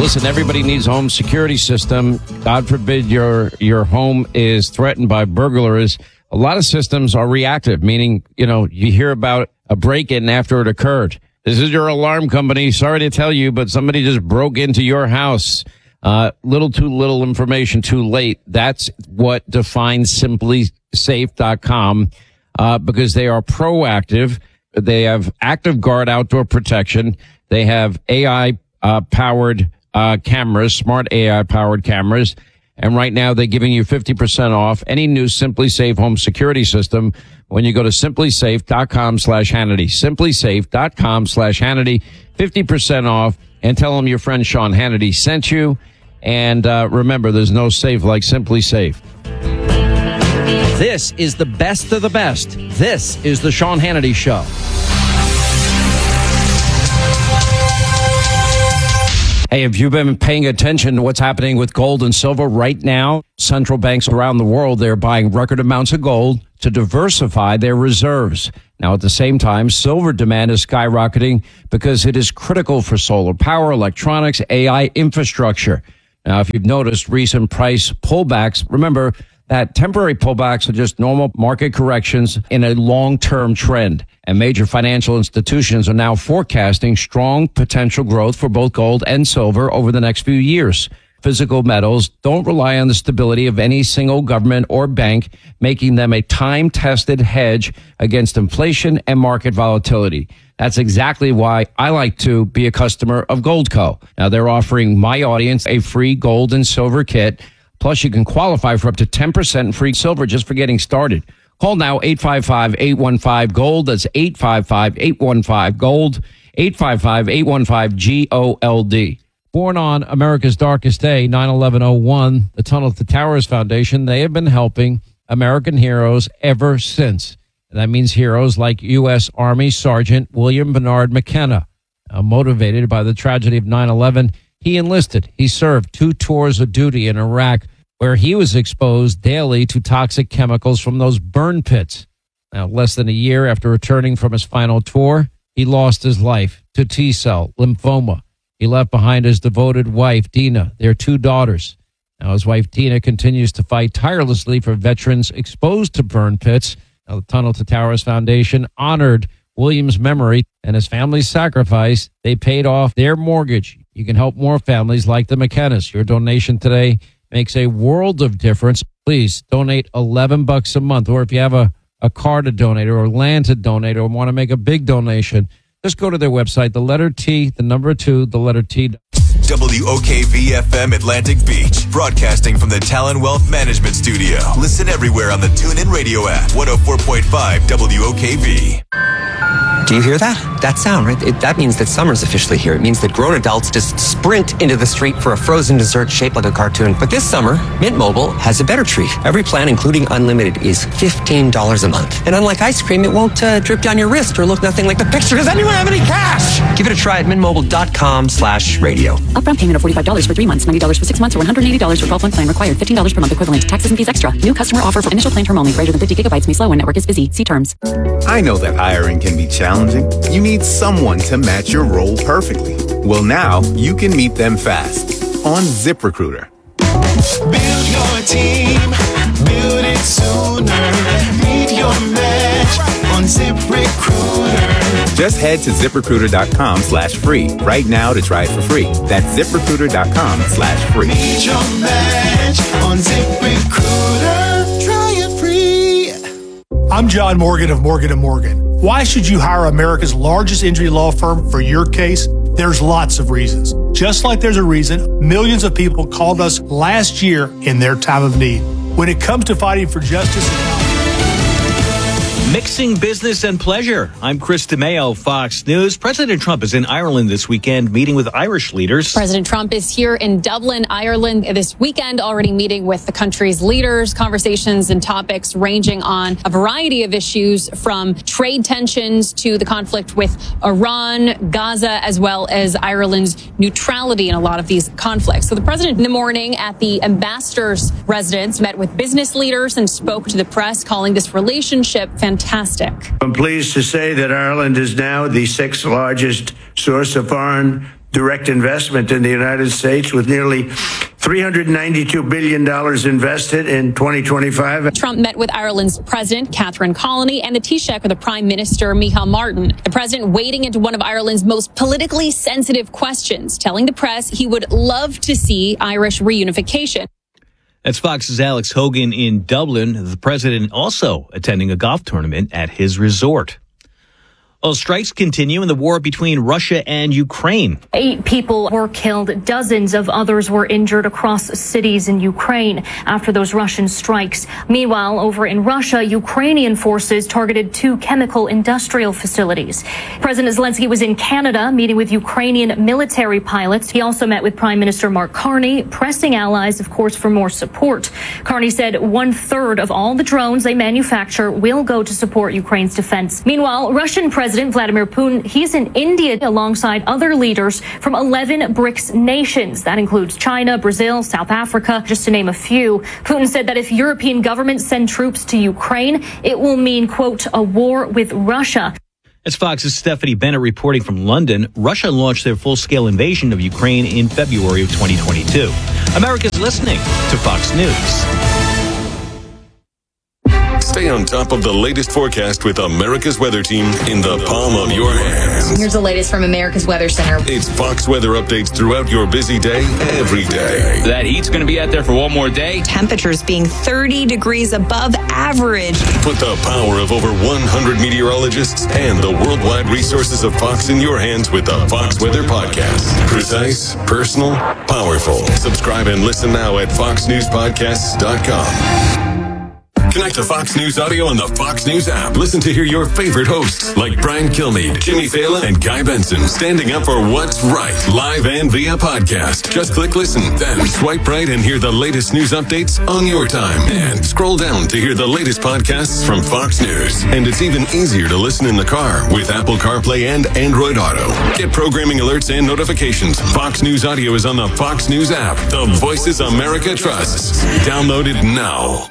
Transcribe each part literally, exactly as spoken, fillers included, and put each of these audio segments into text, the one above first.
Listen, everybody needs a home security system. God forbid your your home is threatened by burglars. A lot of systems are reactive, meaning, you know, you hear about a break-in after it occurred. This is your alarm company. Sorry to tell you, but somebody just broke into your house. Uh, little too little information too late. That's what defines simply safe dot com, uh, because they are proactive. They have Active Guard outdoor protection. They have A I uh, powered uh, cameras, smart A I powered cameras. And right now they're giving you fifty percent off any new Simply Safe home security system when you go to simply safe dot com slash Hannity. simply safe dot com slash Hannity. fifty percent off, and tell them your friend Sean Hannity sent you. And uh, remember, there's no safe like Simply Safe. This is the best of the best. This is the Sean Hannity Show. Hey, have you been paying attention to what's happening with gold and silver right now? Central banks around the world, they're buying record amounts of gold to diversify their reserves. Now, at the same time, silver demand is skyrocketing because it is critical for solar power, electronics, A I infrastructure. Now, if you've noticed recent price pullbacks, remember that temporary pullbacks are just normal market corrections in a long-term trend. And major financial institutions are now forecasting strong potential growth for both gold and silver over the next few years. Physical metals don't rely on the stability of any single government or bank, making them a time-tested hedge against inflation and market volatility. That's exactly why I like to be a customer of Goldco. Now, they're offering my audience a free gold and silver kit. Plus, you can qualify for up to ten percent free silver just for getting started. Call now, eight five five, eight one five, GOLD. That's eight five five, eight one five, GOLD, eight five five, eight one five, G O L D. Born on America's darkest day, nine eleven oh one, the Tunnel to Towers Foundation, they have been helping American heroes ever since. And that means heroes like U S Army Sergeant William Bernard McKenna. Uh, motivated by the tragedy of nine eleven, he enlisted. He served two tours of duty in Iraq, where he was exposed daily to toxic chemicals from those burn pits. Now, less than a year after returning from his final tour, he lost his life to T-cell lymphoma. He left behind his devoted wife, Dina, their two daughters. Now, his wife, Dina, continues to fight tirelessly for veterans exposed to burn pits. Now, the Tunnel to Towers Foundation honored William's memory and his family's sacrifice. They paid off their mortgage. You can help more families like the McKennas. Your donation today makes a world of difference. Please donate eleven bucks a month. Or if you have a, a car to donate or land to donate or want to make a big donation, just go to their website, the letter T, the number two, the letter T. W O K V F M Atlantic Beach, broadcasting from the Talon Wealth Management Studio. Listen everywhere on the TuneIn Radio app. one oh four point five W O K V. Do you hear that? That sound, right? It, that means that summer's officially here. It means that grown adults just sprint into the street for a frozen dessert shaped like a cartoon. But this summer, Mint Mobile has a better treat. Every plan, including unlimited, is fifteen dollars a month. And unlike ice cream, it won't uh, drip down your wrist or look nothing like the picture. Does anyone have any cash? Give it a try at mintmobile.com slash radio. Upfront payment of forty-five dollars for three months, ninety dollars for six months, or one hundred eighty dollars for twelve-month plan required. fifteen dollars per month equivalent. Taxes and fees extra. New customer offer for initial plan term only. Greater than fifty gigabytes may slow when network is busy. See terms. I know that hiring can be challenging. You need someone to match your role perfectly. Well, now you can meet them fast on ZipRecruiter. Build your team. Build it sooner. Meet your match on ZipRecruiter. Just head to ZipRecruiter.com slash free right now to try it for free. That's ZipRecruiter.com slash free. Meet your match on ZipRecruiter. Try it free. I'm John Morgan of Morgan and Morgan. Why should you hire America's largest injury law firm for your case? There's lots of reasons. Just like there's a reason millions of people called us last year in their time of need. When it comes to fighting for justice and Mixing business and pleasure. I'm Chris DeMeo, Fox News. President Trump is in Ireland this weekend, meeting with Irish leaders. President Trump is here in Dublin, Ireland this weekend, already meeting with the country's leaders, conversations and topics ranging on a variety of issues from trade tensions to the conflict with Iran, Gaza, as well as Ireland's neutrality in a lot of these conflicts. So the president in the morning at the ambassador's residence met with business leaders and spoke to the press, calling this relationship fantastic. I'm pleased to say that Ireland is now the sixth largest source of foreign direct investment in the United States with nearly three hundred ninety-two billion dollars invested in twenty twenty-five. Trump met with Ireland's President, Catherine Colony, and the Taoiseach of the Prime Minister, Micheál Martin. The president wading into one of Ireland's most politically sensitive questions, telling the press he would love to see Irish reunification. That's Fox's Alex Hogan in Dublin. The president also attending a golf tournament at his resort. Well, strikes continue in the war between Russia and Ukraine. Eight people were killed. Dozens of others were injured across cities in Ukraine after those Russian strikes. Meanwhile, over in Russia, Ukrainian forces targeted two chemical industrial facilities. President Zelensky was in Canada meeting with Ukrainian military pilots. He also met with Prime Minister Mark Carney, pressing allies, of course, for more support. Carney said one third of all the drones they manufacture will go to support Ukraine's defense. Meanwhile, Russian President President Vladimir Putin, he's in India alongside other leaders from eleven BRICS nations. That includes China, Brazil, South Africa, just to name a few. Putin said that if European governments send troops to Ukraine, it will mean, quote, a war with Russia. As Fox's Stephanie Bennett reporting from London, Russia launched their full-scale invasion of Ukraine in February of twenty twenty-two. America's listening to Fox News. Stay on top of the latest forecast with America's Weather Team in the palm of your hands. Here's the latest from America's Weather Center. It's Fox weather updates throughout your busy day, every day. That heat's going to be out there for one more day. Temperatures being thirty degrees above average. Put the power of over one hundred meteorologists and the worldwide resources of Fox in your hands with the Fox Weather Podcast. Precise, personal, powerful. Subscribe and listen now at fox news podcasts dot com. Connect to Fox News Audio on the Fox News app. Listen to hear your favorite hosts like Brian Kilmeade, Jimmy Fallon, and Guy Benson standing up for what's right, live and via podcast. Just click listen, then swipe right and hear the latest news updates on your time. And scroll down to hear the latest podcasts from Fox News. And it's even easier to listen in the car with Apple CarPlay and Android Auto. Get programming alerts and notifications. Fox News Audio is on the Fox News app. The voices America trusts. Download it now.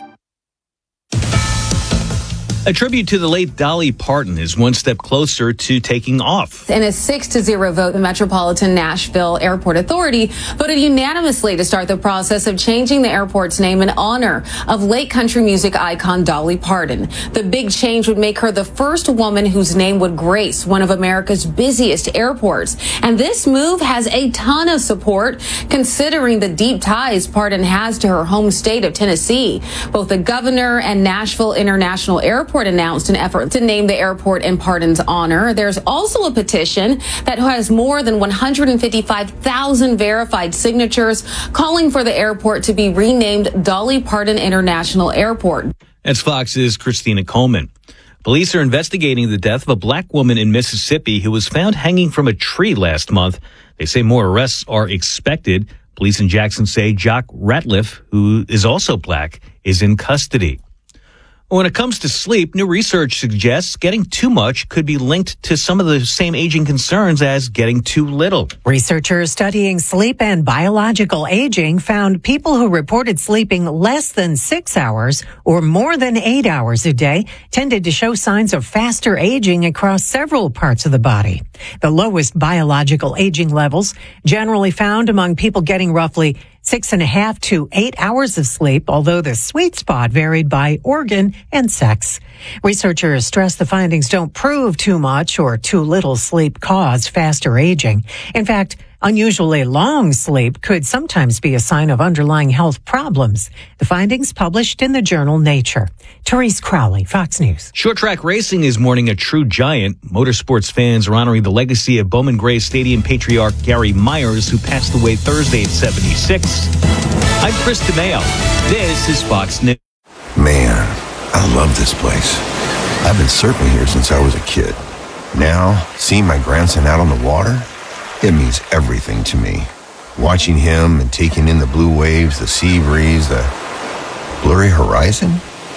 A tribute to the late Dolly Parton is one step closer to taking off. In a six to zero vote, the Metropolitan Nashville Airport Authority voted unanimously to start the process of changing the airport's name in honor of late country music icon Dolly Parton. The big change would make her the first woman whose name would grace one of America's busiest airports. And this move has a ton of support, considering the deep ties Parton has to her home state of Tennessee. Both the governor and Nashville International Airport announced an effort to name the airport in Parton's honor. There's also a petition that has more than one hundred fifty-five thousand verified signatures calling for the airport to be renamed Dolly Parton International Airport. That's Fox's Christina Coleman. Police are investigating the death of a black woman in Mississippi who was found hanging from a tree last month. They say more arrests are expected. Police in Jackson say Jock Ratliff, who is also black, is in custody. When it comes to sleep, new research suggests getting too much could be linked to some of the same aging concerns as getting too little. Researchers studying sleep and biological aging found people who reported sleeping less than six hours or more than eight hours a day tended to show signs of faster aging across several parts of the body. The lowest biological aging levels generally found among people getting roughly six and a half to eight hours of sleep, although the sweet spot varied by organ and sex. Researchers stress the findings don't prove too much or too little sleep cause faster aging. In fact, unusually long sleep could sometimes be a sign of underlying health problems. The findings published in the journal Nature. Therese Crowley, Fox News. Short track racing is mourning a true giant. Motorsports fans are honoring the legacy of Bowman Gray Stadium patriarch Gary Myers, who passed away Thursday at seventy-six. I'm Chris DeMeo. This is Fox News. Man, I love this place. I've been surfing here since I was a kid. Now, seeing my grandson out on the water, it means everything to me. Watching him and taking in the blue waves, the sea breeze, the blurry horizon.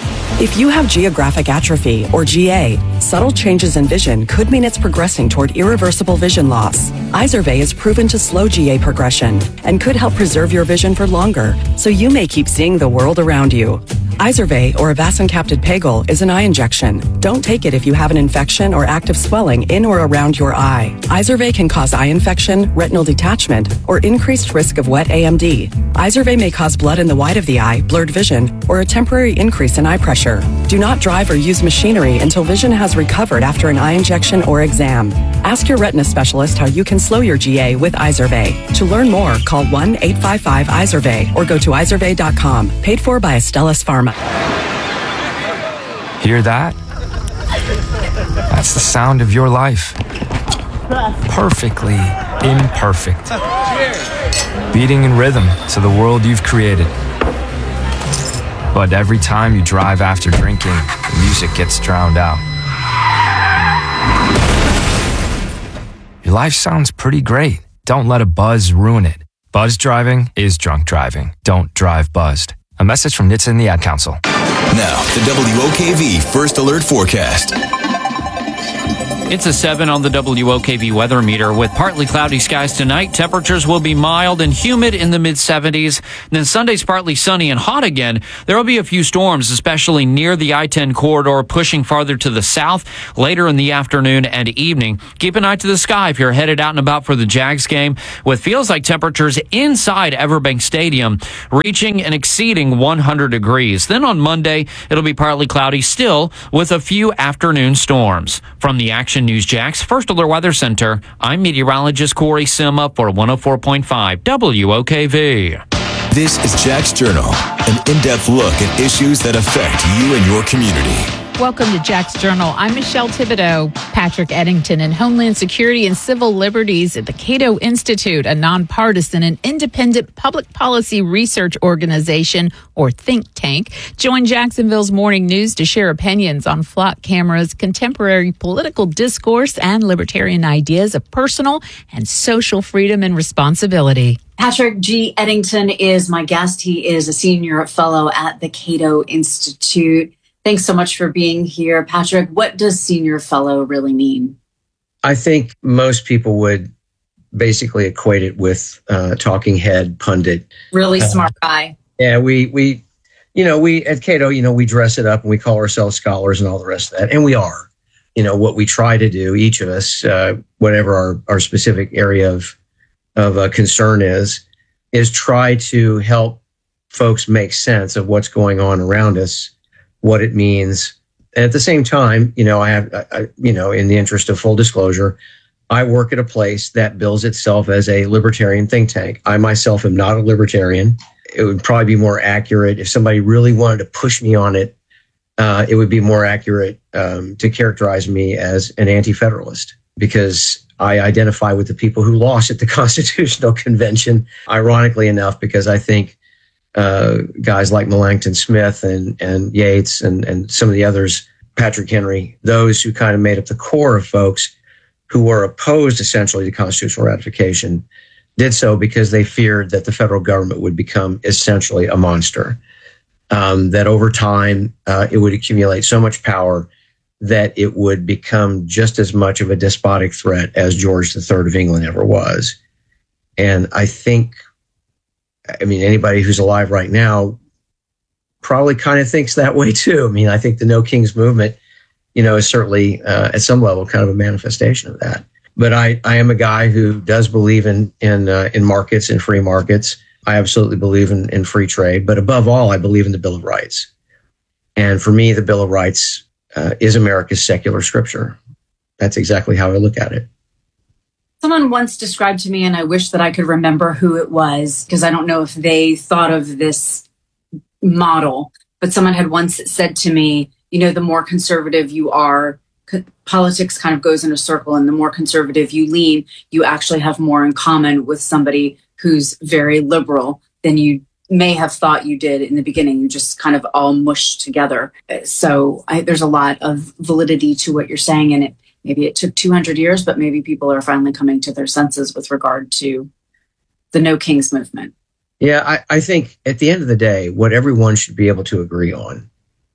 If you have geographic atrophy, or G A, subtle changes in vision could mean it's progressing toward irreversible vision loss. Izervay is proven to slow G A progression and could help preserve your vision for longer, so you may keep seeing the world around you. Izervay, or avacincaptad pegol, is an eye injection. Don't take it if you have an infection or active swelling in or around your eye. Izervay can cause eye infection, retinal detachment, or increased risk of wet A M D. Izervay may cause blood in the white of the eye, blurred vision, or a temporary increase in eye pressure. Do not drive or use machinery until vision has recovered after an eye injection or exam. Ask your retina specialist how you can slow your G A with Izervay. To learn more, call one eight five five Izervay or go to izervay dot com. Paid for by Astellas Pharma. Hear that? That's the sound of your life. Perfectly imperfect. Beating in rhythm to the world you've created. But every time you drive after drinking, the music gets drowned out. Your life sounds pretty great. Don't let a buzz ruin it. Buzz driving is drunk driving. Don't drive buzzed. A message from N H T S A and the Ad Council. Now, the W O K V First Alert Forecast. It's a seven on the W O K V weather meter with partly cloudy skies tonight. Temperatures will be mild and humid in the mid seventies. Then Sunday's partly sunny and hot again. There will be a few storms, especially near the I ten corridor, pushing farther to the south later in the afternoon and evening. Keep an eye to the sky if you're headed out and about for the Jags game, with feels like temperatures inside Everbank Stadium reaching and exceeding one hundred degrees. Then on Monday, it'll be partly cloudy still with a few afternoon storms. From the Action News Jax First Alert Weather Center, I'm meteorologist Corey Sima for one oh four point five W O K V. This is Jax Journal, an in-depth look at issues that affect you and your community. Welcome to Jax Journal. I'm Michelle Thibodeau. Patrick Eddington in Homeland Security and Civil Liberties at the Cato Institute, a nonpartisan and independent public policy research organization or think tank, joined Jacksonville's Morning News to share opinions on flock cameras, contemporary political discourse, and libertarian ideas of personal and social freedom and responsibility. Patrick G. Eddington is my guest. He is a senior fellow at the Cato Institute. Thanks so much for being here. Patrick, what does senior fellow really mean? I think most people would basically equate it with uh, talking head pundit. Really smart uh, guy. Yeah, we, we, you know, we at Cato, you know, we dress it up and we call ourselves scholars and all the rest of that. And we are, you know, what we try to do, each of us, uh, whatever our, our specific area of, of uh, concern is, is try to help folks make sense of what's going on around us, what it means. And at the same time, you know, I have, I, you know, in the interest of full disclosure, I work at a place that bills itself as a libertarian think tank. I myself am not a libertarian. It would probably be more accurate if somebody really wanted to push me on it. Uh, it would be more accurate um, to characterize me as an anti-federalist, because I identify with the people who lost at the Constitutional Convention, ironically enough, because I think Uh, guys like Melancton Smith and, and Yates and, and some of the others, Patrick Henry, those who kind of made up the core of folks who were opposed essentially to constitutional ratification, did so because they feared that the federal government would become essentially a monster, um, that over time uh, it would accumulate so much power that it would become just as much of a despotic threat as George the Third of England ever was. And I think I mean, anybody who's alive right now probably kind of thinks that way too. I mean, I think the No Kings movement, you know, is certainly uh, at some level kind of a manifestation of that. But I, I am a guy who does believe in in uh, in markets and free markets. I absolutely believe in, in free trade. But above all, I believe in the Bill of Rights. And for me, the Bill of Rights uh, is America's secular scripture. That's exactly how I look at it. Someone once described to me, and I wish that I could remember who it was, because I don't know if they thought of this model, but someone had once said to me, you know, the more conservative you are, co- politics kind of goes in a circle, and the more conservative you lean, you actually have more in common with somebody who's very liberal than you may have thought you did in the beginning. You just kind of all mushed together. So I, there's a lot of validity to what you're saying, and it maybe it took two hundred years, but maybe people are finally coming to their senses with regard to the No Kings movement. Yeah, I, I think at the end of the day, what everyone should be able to agree on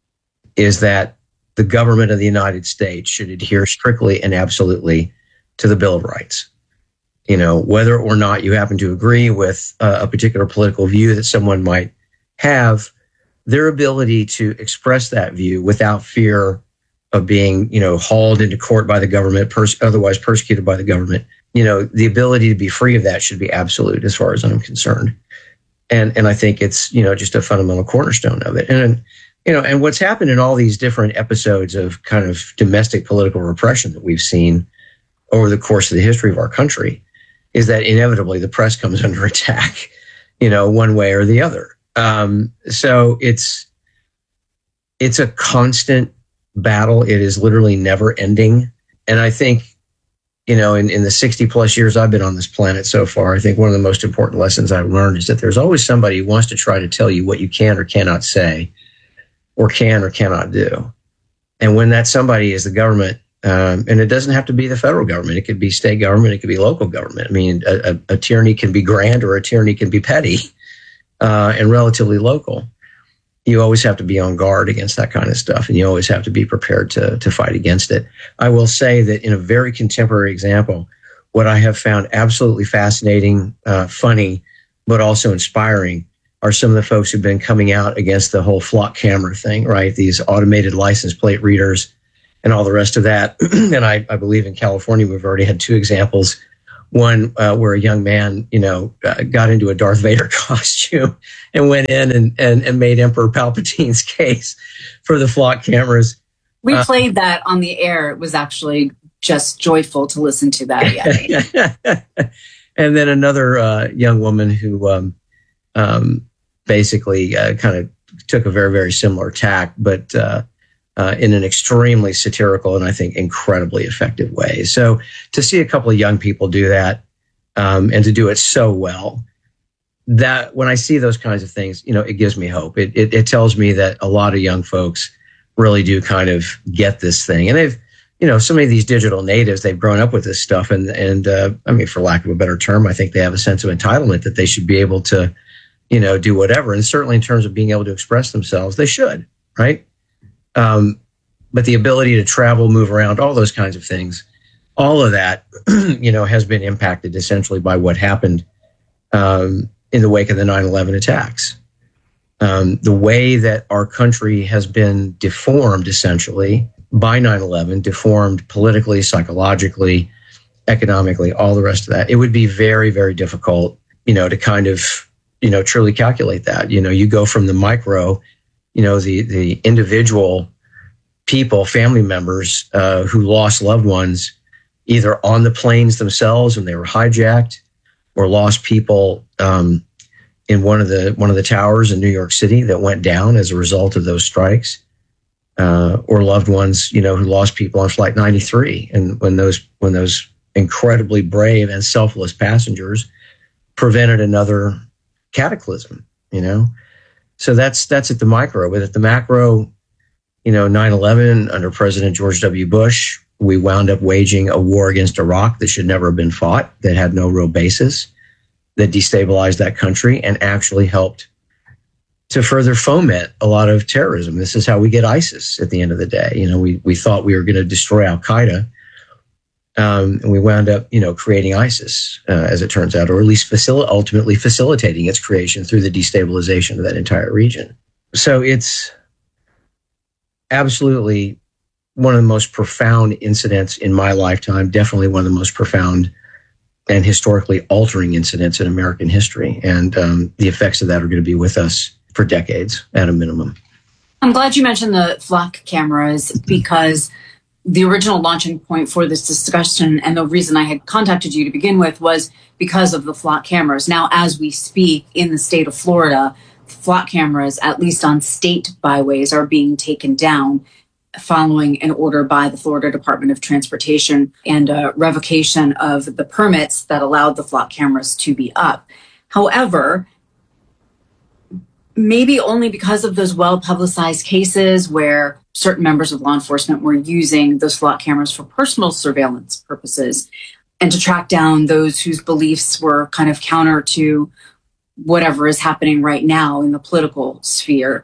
is that the government of the United States should adhere strictly and absolutely to the Bill of Rights. You know, whether or not you happen to agree with uh, a particular political view that someone might have, their ability to express that view without fear of being, you know, hauled into court by the government, pers- otherwise persecuted by the government, you know, the ability to be free of that should be absolute as far as I'm concerned. And and I think it's, you know, just a fundamental cornerstone of it. And, you know, and what's happened in all these different episodes of kind of domestic political repression that we've seen over the course of the history of our country is that inevitably the press comes under attack, you know, one way or the other. Um, so it's it's a constant battle. It is literally never ending. And I think, you know, in, in the sixty plus years I've been on this planet so far, I think one of the most important lessons I've learned is that there's always somebody who wants to try to tell you what you can or cannot say or can or cannot do. And when that somebody is the government, um, and it doesn't have to be the federal government, it could be state government, it could be local government. I mean, a, a, a tyranny can be grand or a tyranny can be petty uh, and relatively local. You always have to be on guard against that kind of stuff, and you always have to be prepared to to fight against it. I will say that in a very contemporary example, what I have found absolutely fascinating, uh, funny, but also inspiring are some of the folks who've been coming out against the whole flock camera thing, right? These automated license plate readers and all the rest of that. And I, I believe in California, we've already had two examples. One uh, where a young man, you know, uh, got into a Darth Vader costume and went in and, and, and made Emperor Palpatine's case for the flock cameras. We uh, played that on the air. It was actually just joyful to listen to that. Yeah. And then another uh, young woman who um, um, basically uh, kind of took a very, very similar tack, but uh, uh, in an extremely satirical and I think incredibly effective way. So to see a couple of young people do that um, and to do it so well, that when I see those kinds of things, you know, it gives me hope. It, it, it tells me that a lot of young folks really do kind of get this thing. And they've, you know, so many of these digital natives, they've grown up with this stuff. And, and uh, I mean, for lack of a better term, I think they have a sense of entitlement that they should be able to, you know, do whatever. And certainly in terms of being able to express themselves, they should, right? Um, but the ability to travel, move around, all those kinds of things, all of that, you know, has been impacted essentially by what happened um, in the wake of the nine eleven attacks. Um, the way that our country has been deformed essentially by nine eleven, deformed politically, psychologically, economically, all the rest of that, it would be very, very difficult, you know, to kind of, you know, truly calculate that. You know, you go from the micro, you know, the, the individual people, family members uh, who lost loved ones either on the planes themselves when they were hijacked or lost people um, in one of the one of the towers in New York City that went down as a result of those strikes, uh, or loved ones, you know, who lost people on Flight ninety-three, and when those when those incredibly brave and selfless passengers prevented another cataclysm, you know. So that's that's at the micro, but at the macro, you know, nine eleven under President George W. Bush, we wound up waging a war against Iraq that should never have been fought, that had no real basis, that destabilized that country and actually helped to further foment a lot of terrorism. This is how we get ISIS at the end of the day. You know, we we thought we were going to destroy Al-Qaeda, um, and we wound up, you know, creating ISIS, uh, as it turns out, or at least facil- ultimately facilitating its creation through the destabilization of that entire region. So it's absolutely one of the most profound incidents in my lifetime, definitely one of the most profound and historically altering incidents in American history. And um, the effects of that are going to be with us for decades at a minimum. I'm glad you mentioned the flock cameras, because the original launching point for this discussion and the reason I had contacted you to begin with was because of the flock cameras. Now, as we speak in the state of Florida, flock cameras, at least on state byways, are being taken down following an order by the Florida Department of Transportation and a revocation of the permits that allowed the flock cameras to be up. However, maybe only because of those well-publicized cases where certain members of law enforcement were using those flock cameras for personal surveillance purposes and to track down those whose beliefs were kind of counter to whatever is happening right now in the political sphere.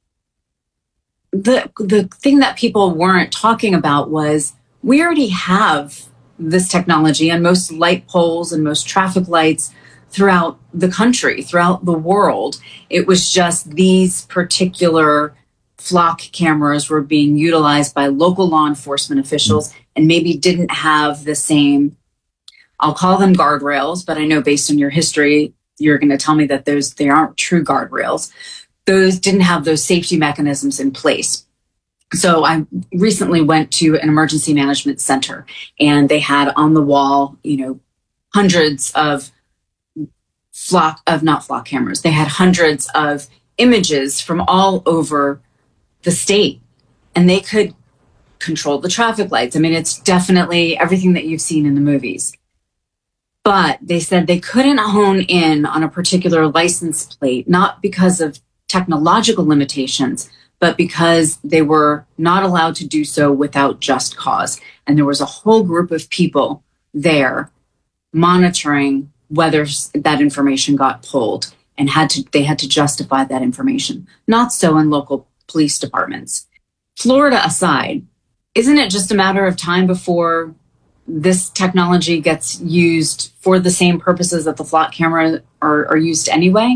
The the thing that people weren't talking about was we already have this technology, and most light poles and most traffic lights throughout the country, throughout the world. It was just these particular flock cameras were being utilized by local law enforcement officials and maybe didn't have the same, I'll call them guardrails, but I know based on your history, you're going to tell me that those, they aren't true guardrails. Those didn't have those safety mechanisms in place. So I recently went to an emergency management center, and they had on the wall, you know, hundreds of flock of not flock cameras. They had hundreds of images from all over the state, and they could control the traffic lights. I mean, it's definitely everything that you've seen in the movies. But they said they couldn't hone in on a particular license plate, not because of technological limitations, but because they were not allowed to do so without just cause. And there was a whole group of people there monitoring whether that information got pulled, and had to they had to justify that information. Not so in local police departments. Florida aside, isn't it just a matter of time before this technology gets used for the same purposes that the flock camera are, are used anyway?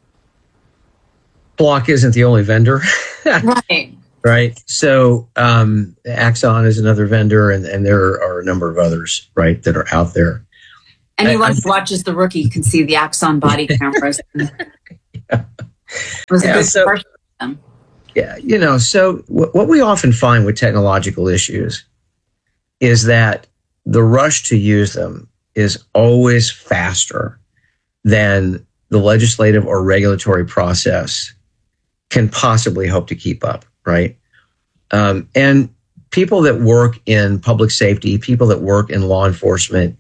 Flock isn't the only vendor. Right. Right. So um, Axon is another vendor, and, and there are a number of others, right, that are out there. Anyone I, who watches The Rookie can see the Axon body cameras. yeah. Was a Yeah, good so- commercial for them. Yeah, you know, so w- what we often find with technological issues is that the rush to use them is always faster than the legislative or regulatory process can possibly hope to keep up, right? Um, and people that work in public safety, people that work in law enforcement,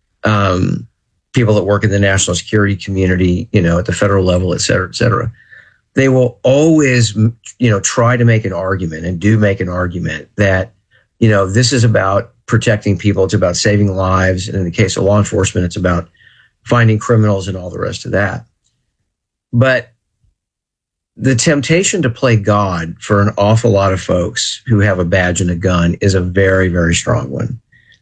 um, people that work in the national security community, you know, at the federal level, et cetera, et cetera, they will always, you know, try to make an argument and do make an argument that, you know, this is about protecting people. It's about saving lives. And in the case of law enforcement, it's about finding criminals and all the rest of that. But the temptation to play God for an awful lot of folks who have a badge and a gun is a very, very strong one.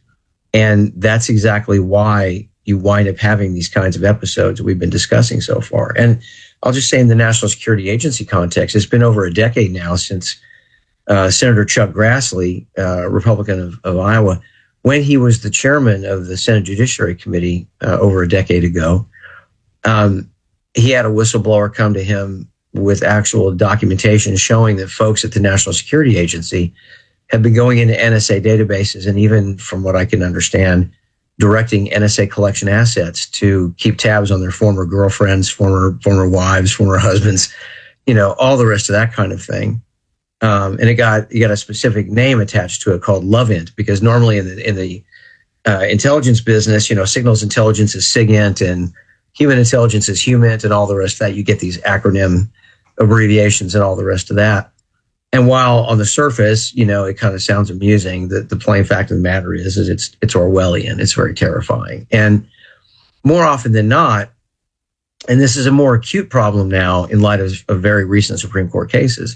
And that's exactly why you wind up having these kinds of episodes that we've been discussing so far. And I'll just say in the National Security Agency context, it's been over a decade now since uh, Senator Chuck Grassley, uh, Republican of, of Iowa, when he was the chairman of the Senate Judiciary Committee uh, over a decade ago, um, he had a whistleblower come to him with actual documentation showing that folks at the National Security Agency have been going into N S A databases, and even from what I can understand, directing N S A collection assets to keep tabs on their former girlfriends, former former wives, former husbands, you know, all the rest of that kind of thing. Um, and it got you got a specific name attached to it called LOVEINT, because normally in the in the uh, intelligence business, you know, signals intelligence is SIGINT and human intelligence is HUMINT and all the rest of that. You get these acronym abbreviations and all the rest of that. And while on the surface, you know, it kind of sounds amusing, the, the plain fact of the matter is, is it's it's Orwellian. It's very terrifying. And more often than not, and this is a more acute problem now in light of, of very recent Supreme Court cases,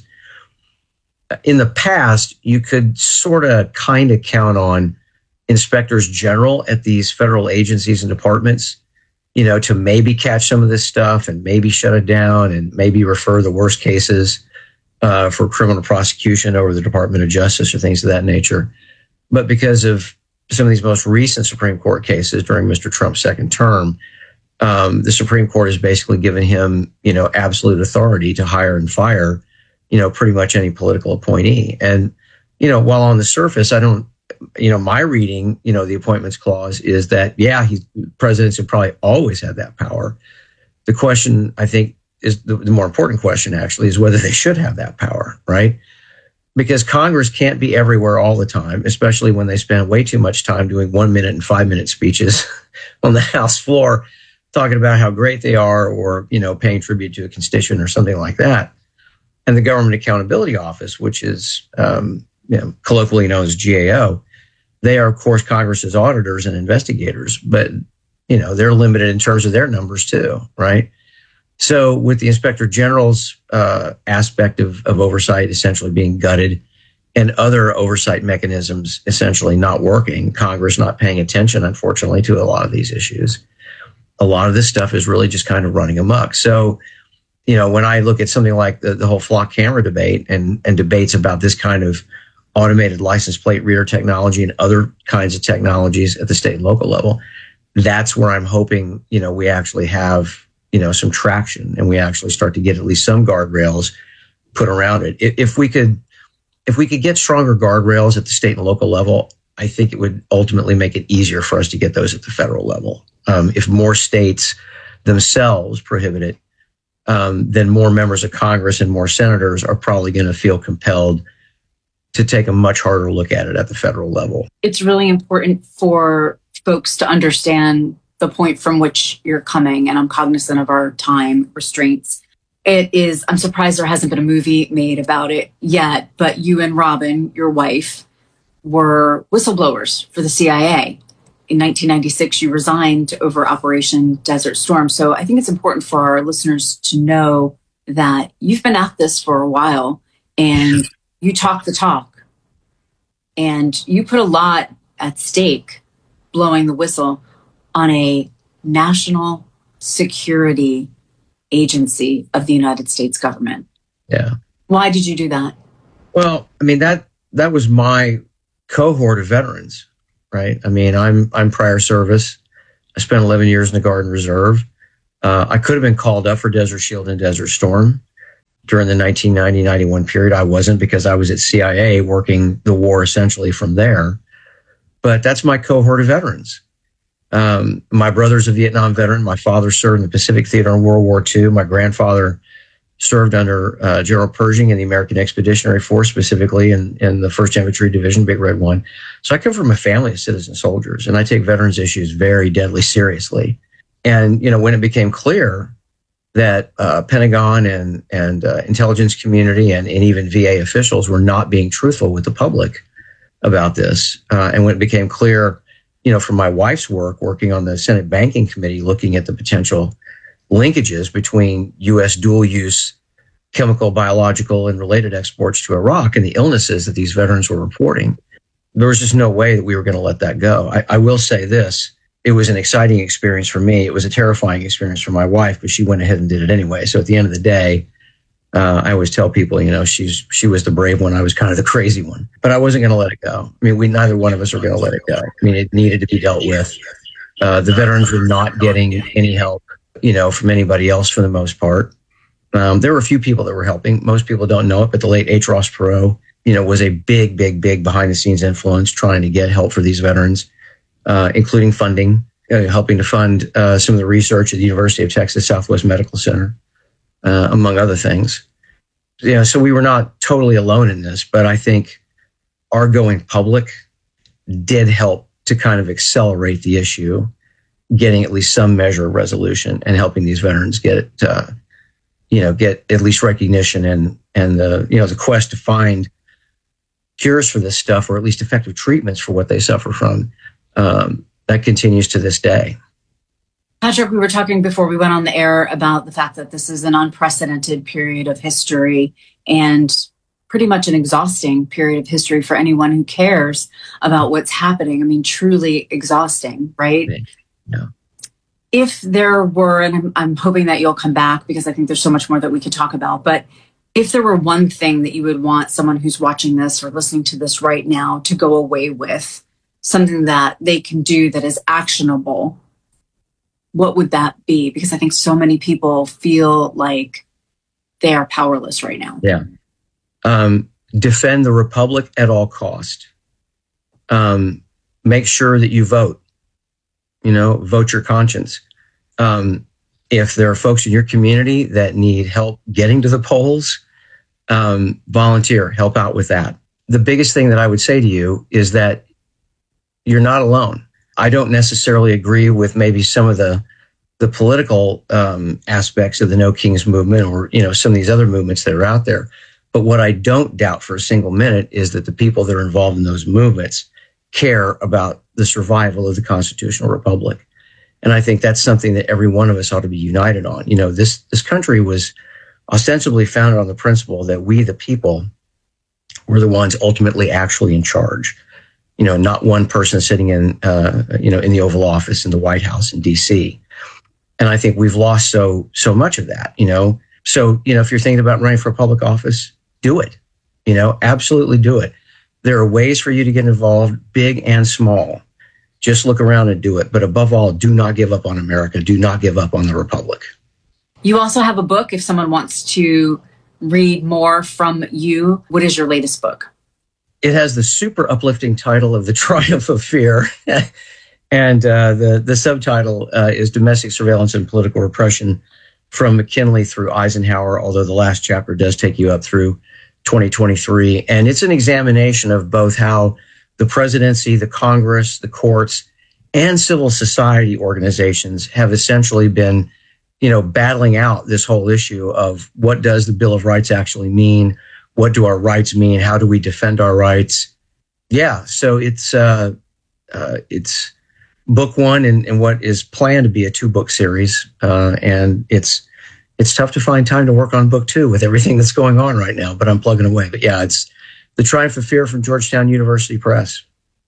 in the past, you could sort of kind of count on inspectors general at these federal agencies and departments, you know, to maybe catch some of this stuff and maybe shut it down and maybe refer the worst cases Uh, for criminal prosecution over the Department of Justice or things of that nature. But because of some of these most recent Supreme Court cases during Mister Trump's second term, um, the Supreme Court has basically given him, you know, absolute authority to hire and fire, you know, pretty much any political appointee. And, you know, while on the surface, I don't, you know, my reading, you know, the appointments clause is that, yeah, he, presidents have probably always had that power. The question, I think, is the, the more important question actually is whether they should have that power, right? Because Congress can't be everywhere all the time, especially when they spend way too much time doing one minute and five minute speeches on the House floor, talking about how great they are, or, you know, paying tribute to a constituent or something like that. And the Government Accountability Office, which is, um, you know, colloquially known as G A O, they are, of course, Congress's auditors and investigators, but, you know, they're limited in terms of their numbers too, right? So with the Inspector General's uh, aspect of, of oversight essentially being gutted and other oversight mechanisms essentially not working, Congress not paying attention, unfortunately, to a lot of these issues, a lot of this stuff is really just kind of running amok. So, you know, when I look at something like the, the whole flock camera debate and, and debates about this kind of automated license plate reader technology and other kinds of technologies at the state and local level, that's where I'm hoping, you know, we actually have, you know, some traction and we actually start to get at least some guardrails put around it. If we could, if we could get stronger guardrails at the state and local level, I think it would ultimately make it easier for us to get those at the federal level. Um, if more states themselves prohibit it, um, then more members of Congress and more senators are probably going to feel compelled to take a much harder look at it at the federal level. It's really important for folks to understand the point from which you're coming, and I'm cognizant of our time restraints. It is, I'm surprised there hasn't been a movie made about it yet, but you and Robin, your wife, were whistleblowers for the C I A. In nineteen ninety-six, you resigned over Operation Desert Storm. So I think it's important for our listeners to know that you've been at this for a while and you talk the talk. And you put a lot at stake blowing the whistle on a national security agency of the United States government. Yeah. Why did you do that? Well, I mean, that that was my cohort of veterans, right? I mean, I'm I'm prior service. I spent eleven years in the Guard and Reserve. Uh, I could have been called up for Desert Shield and Desert Storm during the nineteen ninety ninety-one period. I wasn't because I was at C I A working the war essentially from there. But that's my cohort of veterans. Um, my brother's a Vietnam veteran. My father served in the Pacific Theater in World War Two. My grandfather served under uh, General Pershing in the American Expeditionary Force, specifically in, in the first Infantry Division, Big Red One. So I come from a family of citizen soldiers, and I take veterans issues very deadly seriously. And, you know, when it became clear that uh, Pentagon and, and uh, intelligence community and, and even V A officials were not being truthful with the public about this, uh, and when it became clear, you know, from my wife's work, working on the Senate Banking Committee, looking at the potential linkages between U S dual-use chemical, biological, and related exports to Iraq and the illnesses that these veterans were reporting, there was just no way that we were going to let that go. I, I will say this. It was an exciting experience for me. It was a terrifying experience for my wife, but she went ahead and did it anyway. So at the end of the day, uh, I always tell people, you know, she's she was the brave one. I was kind of the crazy one. But I wasn't going to let it go. I mean, we neither one of us were going to let it go. I mean, it needed to be dealt with. Uh, the veterans were not getting any help, you know, from anybody else for the most part. Um, there were a few people that were helping. Most people don't know it, but the late H. Ross Perot, you know, was a big, big, big behind-the-scenes influence trying to get help for these veterans, uh, including funding, uh, helping to fund uh, some of the research at the University of Texas Southwest Medical Center, uh, among other things. You know, so we were not totally alone in this, but I think our going public did help to kind of accelerate the issue, getting at least some measure of resolution and helping these veterans get it, uh, you know, get at least recognition and, and the, you know, the quest to find cures for this stuff, or at least effective treatments for what they suffer from. Um, that continues to this day. Patrick, we were talking before we went on the air about the fact that this is an unprecedented period of history and pretty much an exhausting period of history for anyone who cares about what's happening. I mean, truly exhausting, right? Yeah. If there were, and I'm, I'm hoping that you'll come back because I think there's so much more that we could talk about, but if there were one thing that you would want someone who's watching this or listening to this right now to go away with, something that they can do that is actionable, what would that be? Because I think so many people feel like they are powerless right now. Yeah. Um, defend the Republic at all cost. Um, make sure that you vote. You know, vote your conscience. Um, if there are folks in your community that need help getting to the polls, um, volunteer, help out with that. The biggest thing that I would say to you is that you're not alone. I don't necessarily agree with maybe some of the the political um, aspects of the No Kings movement, or, you know, some of these other movements that are out there. But what I don't doubt for a single minute is that the people that are involved in those movements care about the survival of the constitutional republic. And I think that's something that every one of us ought to be united on. You know, this, this country was ostensibly founded on the principle that we, the people, were the ones ultimately actually in charge. You know, not one person sitting in, uh, you know, in the Oval Office in the White House in D C. And I think we've lost so, so much of that, you know? So, you know, if you're thinking about running for public office, do it, you know, absolutely do it. There are ways for you to get involved, big and small. Just look around and do it. But above all, do not give up on America. Do not give up on the Republic. You also have a book if someone wants to read more from you. What is your latest book? It has the super uplifting title of The Triumph of Fear. And uh, the, the subtitle uh, is Domestic Surveillance and Political Repression from McKinley through Eisenhower, although the last chapter does take you up through twenty twenty-three. And it's an examination of both how the presidency, the Congress, the courts, and civil society organizations have essentially been, you know, battling out this whole issue of what does the Bill of Rights actually mean? What do our rights mean? How do we defend our rights? Yeah, so it's uh, uh, it's book one in, in what is planned to be a two-book series, uh, and it's it's tough to find time to work on book two with everything that's going on right now, but I'm plugging away. But yeah, it's The Triumph of Fear from Georgetown University Press.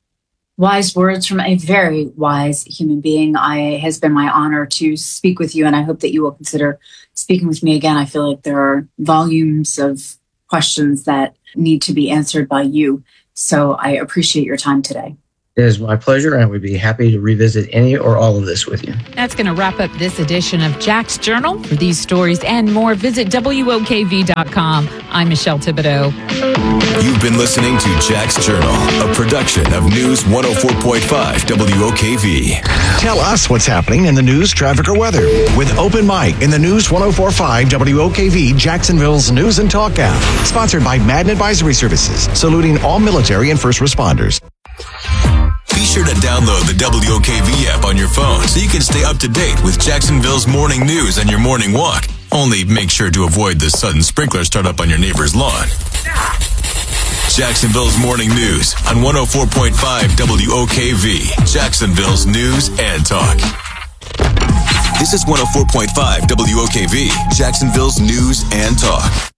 Wise words from a very wise human being. I it has been my honor to speak with you, and I hope that you will consider speaking with me again. I feel like there are volumes of questions that need to be answered by you, so I appreciate your time today. It is my pleasure, and I would be happy to revisit any or all of this with you. That's going to wrap up this edition of Jack's Journal. For these stories and more, visit W O K V dot com. I'm Michelle Thibodeau. You've been listening to Jack's Journal, a production of News one oh four point five W O K V. Tell us what's happening in the news, traffic, or weather with Open Mic in the News one oh four point five W O K V Jacksonville's News and Talk app. Sponsored by Madden Advisory Services, saluting all military and first responders. Be sure to download the W O K V app on your phone so you can stay up to date with Jacksonville's morning news on your morning walk. Only make sure to avoid the sudden sprinkler startup on your neighbor's lawn. Jacksonville's morning news on one oh four point five W O K V, Jacksonville's News and Talk. This is one oh four point five W O K V, Jacksonville's News and Talk.